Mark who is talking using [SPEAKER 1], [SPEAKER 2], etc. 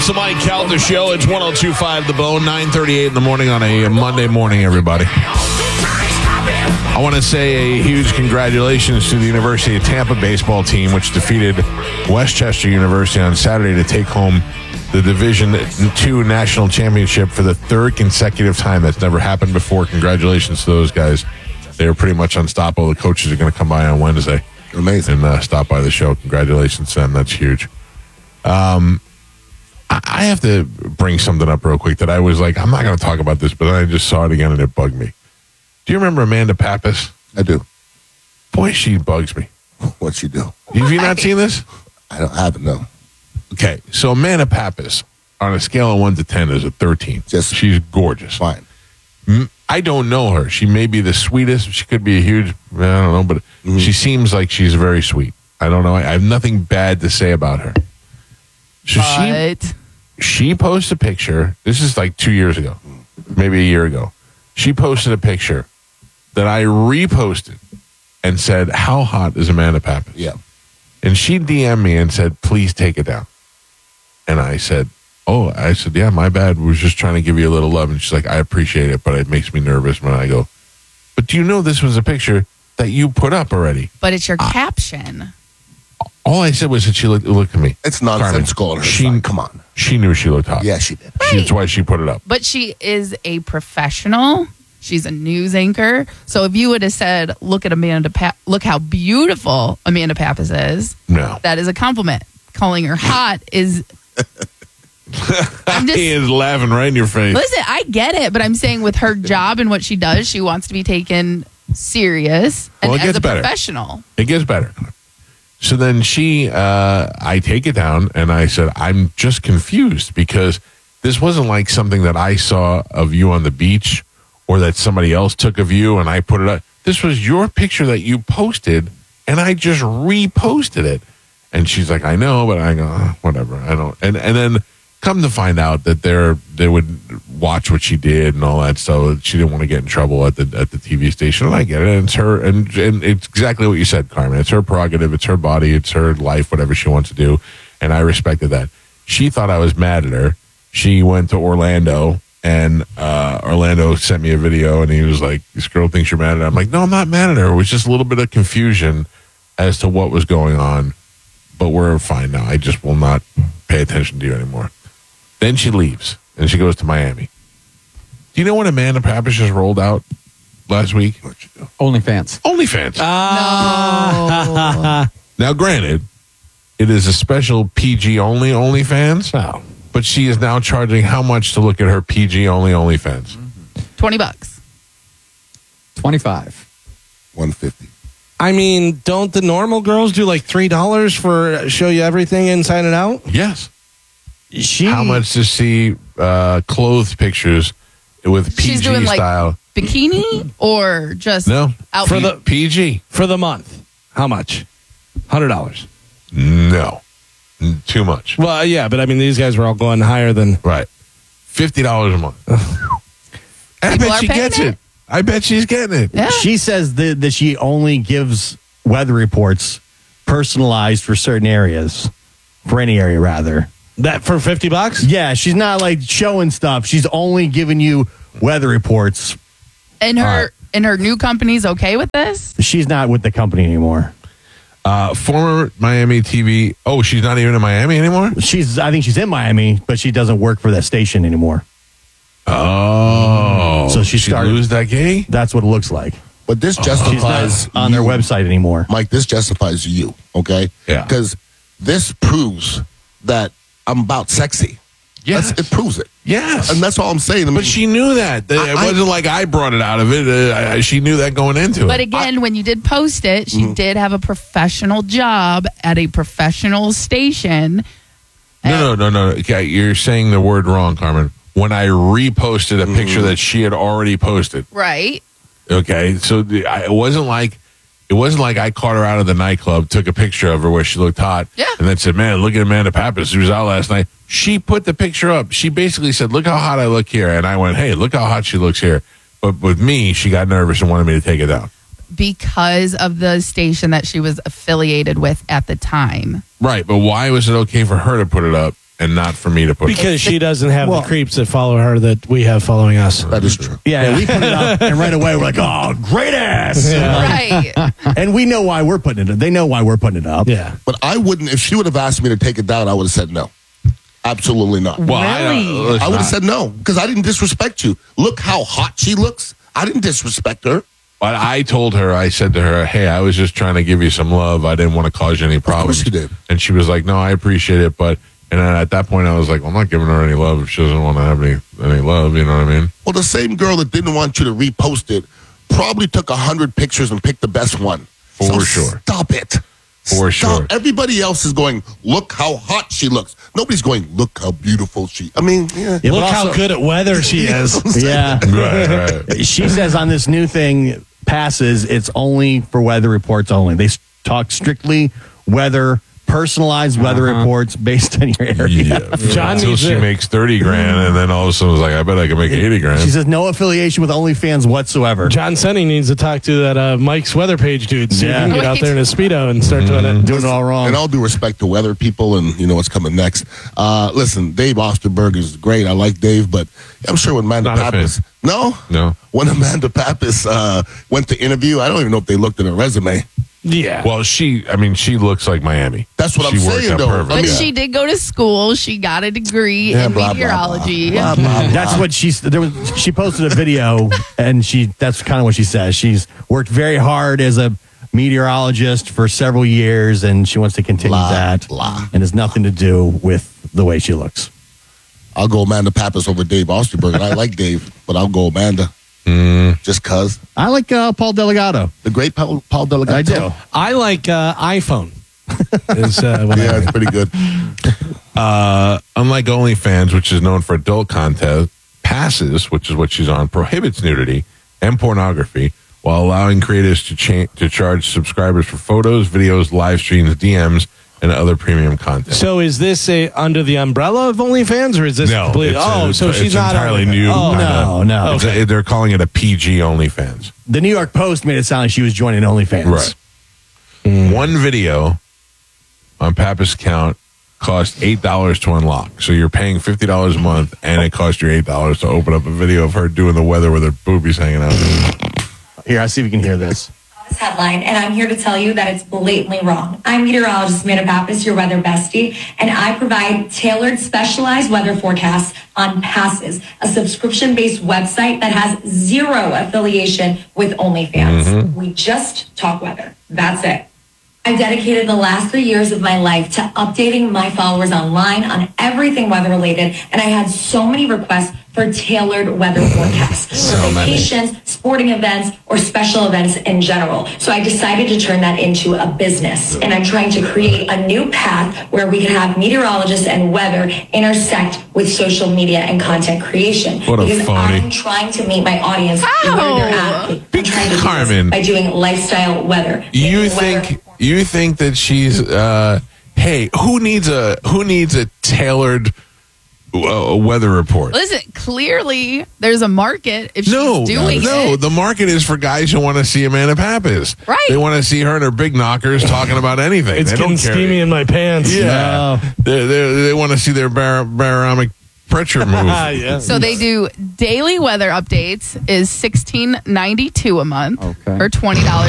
[SPEAKER 1] It's the Mike Calta Show. It's 102.5 The Bone, 9:38 in the morning on a Monday morning, everybody. I want to say a huge congratulations to the University of Tampa baseball team, which defeated Westchester University on Saturday to take home the Division II National Championship for the third consecutive time. That's never happened before. Congratulations to those guys. They are pretty much unstoppable. The coaches are going to come by on Wednesday.
[SPEAKER 2] Amazing.
[SPEAKER 1] And stop by the show. Congratulations to them. That's huge. I have to bring something up real quick that I was like, I'm not going to talk about this, but then I just saw it again and it bugged me. Do you remember Amanda Pappas?
[SPEAKER 2] I do.
[SPEAKER 1] Boy, she bugs me.
[SPEAKER 2] What'd she do?
[SPEAKER 1] Have you not seen this?
[SPEAKER 2] I haven't, no.
[SPEAKER 1] Okay, so Amanda Pappas, on a scale of 1 to 10, is a 13.
[SPEAKER 2] Just
[SPEAKER 1] She's gorgeous.
[SPEAKER 2] fine.
[SPEAKER 1] I don't know her. She may be the sweetest. She could be a huge, I don't know, but she seems like she's very sweet. I don't know. I have nothing bad to say about her. So she posted a picture. This is like 2 years ago, maybe a year ago. She posted a picture that I reposted and said, how hot is Amanda Pappas?
[SPEAKER 2] Yeah.
[SPEAKER 1] And she DM'd me and said, please take it down. And I said, yeah, my bad. We was just trying to give you a little love. And she's like, I appreciate it, but it makes me nervous when I go, but do you know this was a picture that you put up already?
[SPEAKER 3] But it's your caption.
[SPEAKER 1] All I said was that she looked at me.
[SPEAKER 2] It's nonsensical on her side. Come on.
[SPEAKER 1] She knew she looked hot.
[SPEAKER 2] Yeah, she did.
[SPEAKER 3] Right.
[SPEAKER 1] That's why she put it up.
[SPEAKER 3] But she is a professional. She's a news anchor. So if you would have said, look how beautiful Amanda Pappas is,
[SPEAKER 1] No.
[SPEAKER 3] that is a compliment. Calling her hot is...
[SPEAKER 1] He is laughing right in your face.
[SPEAKER 3] Listen, I get it, but I'm saying with her job and what she does, she wants to be taken serious and
[SPEAKER 1] Well, it
[SPEAKER 3] as
[SPEAKER 1] gets
[SPEAKER 3] a
[SPEAKER 1] better.
[SPEAKER 3] professional.
[SPEAKER 1] It gets better. So then I take it down and I said, I'm just confused because this wasn't like something that I saw of you on the beach or that somebody else took of you and I put it up. This was your picture that you posted and I just reposted it. And she's like, I know, but I go, whatever. I don't. And then come to find out that they would watch what she did and all that, so she didn't want to get in trouble at the TV station. And I get it. And it's her, and it's exactly what you said, Carmen. It's her prerogative. It's her body. It's her life. Whatever she wants to do, and I respected that. She thought I was mad at her. She went to Orlando, and Orlando sent me a video, and he was like, "This girl thinks you're mad at her." I'm like, "No, I'm not mad at her. It was just a little bit of confusion as to what was going on, but we're fine now. I just will not pay attention to you anymore." Then she leaves, and she goes to Miami. Do you know what Amanda Pappas just rolled out last week?
[SPEAKER 4] OnlyFans.
[SPEAKER 1] OnlyFans.
[SPEAKER 3] No.
[SPEAKER 1] Now, granted, it is a special PG-only OnlyFans,
[SPEAKER 4] Wow.
[SPEAKER 1] but she is now charging how much to look at her PG-only OnlyFans?
[SPEAKER 3] $20.
[SPEAKER 4] 25.
[SPEAKER 2] $150.
[SPEAKER 5] I mean, don't the normal girls do like $3 for show you everything inside and out?
[SPEAKER 1] Yes.
[SPEAKER 5] She
[SPEAKER 1] How much to see clothes pictures with PG
[SPEAKER 3] She's doing
[SPEAKER 1] style?
[SPEAKER 3] Bikini or just
[SPEAKER 1] No.
[SPEAKER 3] outfit?
[SPEAKER 5] For the-
[SPEAKER 1] PG.
[SPEAKER 5] for the month? How much? $100.
[SPEAKER 1] No. Too much.
[SPEAKER 5] Well, yeah, but I mean, these guys were all going higher than.
[SPEAKER 1] Right. $50 a month. I
[SPEAKER 3] People
[SPEAKER 1] bet
[SPEAKER 3] are
[SPEAKER 1] she
[SPEAKER 3] paying
[SPEAKER 1] gets
[SPEAKER 3] it.
[SPEAKER 1] it. I bet she's getting it.
[SPEAKER 3] Yeah.
[SPEAKER 6] She says that she only gives weather reports personalized for certain areas, for any area rather.
[SPEAKER 5] That for $50?
[SPEAKER 6] Yeah, she's not like showing stuff. She's only giving you weather reports.
[SPEAKER 3] And her new company's okay with this?
[SPEAKER 6] She's not with the company anymore.
[SPEAKER 1] Former Miami TV. Oh, she's not even in Miami anymore?
[SPEAKER 6] I think she's in Miami, but she doesn't work for that station anymore.
[SPEAKER 1] Oh.
[SPEAKER 6] So she started-
[SPEAKER 1] lose that gig?
[SPEAKER 6] That's what it looks like.
[SPEAKER 2] But this
[SPEAKER 6] She's
[SPEAKER 2] justifies
[SPEAKER 6] not on their
[SPEAKER 2] you,
[SPEAKER 6] website anymore.
[SPEAKER 2] Mike, this justifies you, okay?
[SPEAKER 1] Yeah.
[SPEAKER 2] Because this proves that I'm about sexy.
[SPEAKER 1] Yes.
[SPEAKER 2] It proves it.
[SPEAKER 1] Yes.
[SPEAKER 2] And that's all I'm saying. I mean,
[SPEAKER 1] But she knew that. It wasn't like I brought it out of it. She knew that going into
[SPEAKER 3] But
[SPEAKER 1] it.
[SPEAKER 3] again, when you did post it, she did have a professional job at a professional station.
[SPEAKER 1] No. Okay, you're saying the word wrong, Carmen. When I reposted a picture that she had already posted.
[SPEAKER 3] Right.
[SPEAKER 1] Okay, so it wasn't like I caught her out of the nightclub, took a picture of her where she looked hot,
[SPEAKER 3] Yeah.
[SPEAKER 1] and then said, "Man, look at Amanda Pappas, who was out last night." She put the picture up. She basically said, "Look how hot I look here," and I went, "Hey, look how hot she looks here." But with me, she got nervous and wanted me to take it down.
[SPEAKER 3] Because of the station that she was affiliated with at the time.
[SPEAKER 1] Right, but why was it okay for her to put it up and not for me to put.
[SPEAKER 5] Because she doesn't have the creeps that follow her that we have following us.
[SPEAKER 2] That is true.
[SPEAKER 6] Yeah, we put it up, and right away we're like, "Oh, great ass!"
[SPEAKER 3] Right.
[SPEAKER 6] And we know why we're putting it up. They know why we're putting it up.
[SPEAKER 5] Yeah.
[SPEAKER 2] But I wouldn't, if she would have asked me to take it down, I would have said no. Absolutely not.
[SPEAKER 1] Well,
[SPEAKER 3] Really?
[SPEAKER 2] I would have said no because I didn't disrespect you. Look how hot she looks. I didn't disrespect her.
[SPEAKER 1] But I told her, I said to her, hey, I was just trying to give you some love. I didn't want to cause you any problems.
[SPEAKER 2] course you did.
[SPEAKER 1] And she was like, no, I appreciate it. But, and then at that point, I was like, well, I'm not giving her any love if she doesn't want to have any love. You know what I mean?
[SPEAKER 2] Well, the same girl that didn't want you to repost it probably took 100 pictures and picked the best one.
[SPEAKER 1] For sure.
[SPEAKER 2] Stop it.
[SPEAKER 1] For
[SPEAKER 2] Stop.
[SPEAKER 1] sure.
[SPEAKER 2] Everybody else is going, look how hot she looks. Nobody's going, look how beautiful she. I mean, yeah.
[SPEAKER 6] Yeah, but
[SPEAKER 5] Look how
[SPEAKER 6] also-
[SPEAKER 5] good at weather she is.
[SPEAKER 6] Yeah.
[SPEAKER 1] Right.
[SPEAKER 6] She says on this new thing, passes, it's only for weather reports only. They talk strictly weather, personalized weather reports based on your area.
[SPEAKER 1] Yeah.
[SPEAKER 5] John
[SPEAKER 1] Until
[SPEAKER 5] needs
[SPEAKER 1] she
[SPEAKER 5] it.
[SPEAKER 1] makes 30 grand, and then all of a sudden was like, I bet I can make 80 grand.
[SPEAKER 6] She says no affiliation with OnlyFans whatsoever.
[SPEAKER 5] John Senning needs to talk to that Mike's weather page dude. See if he can get out there in a Speedo and start doing it.
[SPEAKER 6] Doing it all wrong.
[SPEAKER 2] And all due respect to weather people and you know what's coming next. Listen, Dave Osterberg is great. I like Dave, but I'm sure when Amanda
[SPEAKER 1] Not a
[SPEAKER 2] Pappas. No? When Amanda Pappas went to interview, I don't even know if they looked at her resume.
[SPEAKER 5] Yeah.
[SPEAKER 1] Well, she looks like Miami.
[SPEAKER 2] That's what
[SPEAKER 1] She
[SPEAKER 2] I'm
[SPEAKER 1] worked
[SPEAKER 2] saying,
[SPEAKER 1] out
[SPEAKER 2] though.
[SPEAKER 1] perfect.
[SPEAKER 2] I
[SPEAKER 3] But
[SPEAKER 2] mean,
[SPEAKER 3] she did go to school. She got a degree
[SPEAKER 2] Yeah,
[SPEAKER 3] in
[SPEAKER 2] blah, blah,
[SPEAKER 3] meteorology.
[SPEAKER 2] blah, blah, blah.
[SPEAKER 6] That's what she posted a video and that's kind of what she says. She's worked very hard as a meteorologist for several years and she wants to continue
[SPEAKER 2] Blah,
[SPEAKER 6] that
[SPEAKER 2] blah.
[SPEAKER 6] and has nothing to do with the way she looks.
[SPEAKER 2] I'll go Amanda Pappas over Dave Osterberg. And I like Dave, but I'll go Amanda. Just cuz.
[SPEAKER 6] I like Paul Delgado.
[SPEAKER 2] The great Paul Delgado.
[SPEAKER 6] I do.
[SPEAKER 5] I like iPhone. Is, what
[SPEAKER 2] Yeah,
[SPEAKER 5] I
[SPEAKER 2] it's pretty good.
[SPEAKER 1] Unlike OnlyFans, which is known for adult content, Passes, which is what she's on, prohibits nudity and pornography while allowing creators to charge subscribers for photos, videos, live streams, DMs, and other premium content.
[SPEAKER 5] So is this under the umbrella of OnlyFans, or is this
[SPEAKER 1] No,
[SPEAKER 5] completely?
[SPEAKER 1] it's
[SPEAKER 5] she's not
[SPEAKER 1] entirely
[SPEAKER 5] on
[SPEAKER 1] new.
[SPEAKER 5] Oh,
[SPEAKER 6] No.
[SPEAKER 1] It's they're calling it a PG OnlyFans.
[SPEAKER 6] The New York Post made it sound like she was joining OnlyFans.
[SPEAKER 1] Right. One video on Pappas' account cost $8 to unlock. So you're paying $50 a month, and it costs you $8 to open up a video of her doing the weather with her boobies hanging out.
[SPEAKER 6] Here, I'll see if you can hear this.
[SPEAKER 4] This headline, and I'm here to tell you that it's blatantly wrong. I'm meteorologist Amanda Pappas, your weather bestie, and I provide tailored, specialized weather forecasts on Passes, a subscription-based website that has zero affiliation with OnlyFans. We just talk weather. That's it. I've dedicated the last 3 years of my life to updating my followers online on everything weather-related, and I had so many requests for tailored weather forecasts for vacations, sporting events, or special events in general. So I decided to turn that into a business, and I'm trying to create a new path where we can have meteorologists and weather intersect with social media and content creation.
[SPEAKER 1] What a
[SPEAKER 4] because
[SPEAKER 1] phony.
[SPEAKER 4] I'm trying to meet my audience where they're at. I'm trying to do
[SPEAKER 1] Carmen.
[SPEAKER 4] this by doing lifestyle weather.
[SPEAKER 1] You
[SPEAKER 4] Making
[SPEAKER 1] think that she's hey, who needs a tailored weather report?
[SPEAKER 3] Listen, clearly there's a market if she's doing it.
[SPEAKER 1] The market is for guys who want to see Amanda Pappas.
[SPEAKER 3] Right.
[SPEAKER 1] They want to see her and her big knockers talking about anything.
[SPEAKER 5] It's
[SPEAKER 1] they
[SPEAKER 5] getting
[SPEAKER 1] don't care.
[SPEAKER 5] steamy in my pants.
[SPEAKER 1] Yeah. They want to see their barometric pressure move.
[SPEAKER 5] Yeah.
[SPEAKER 3] So they do daily weather updates is $16.92 a month or $20